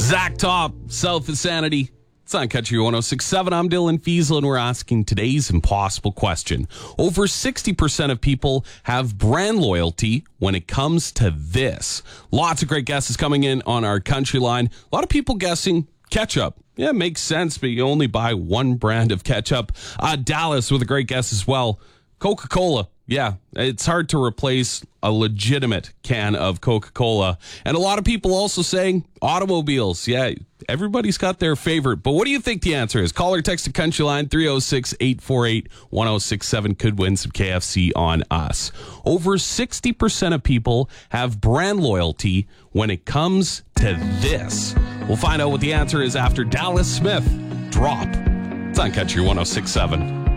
Zach Top, South of Sanity. It's on Country 106.7. I'm Dylan Fiesel, and we're asking today's impossible question. Over 60% of people have brand loyalty when it comes to this. Lots of great guesses coming in on our country line. A lot of people guessing ketchup. Yeah, it makes sense, but you only buy one brand of ketchup. Dallas with a great guess as well. Coca-Cola. Yeah, it's hard to replace a legitimate can of Coca-Cola. And a lot of people also saying automobiles. Yeah, everybody's got their favorite. But what do you think the answer is? Call or text the country line 306-848-1067. Could win some KFC on us. Over 60% of people have brand loyalty when it comes to this. We'll find out what the answer is after Dallas Smith. Drop. It's on Country 106.7.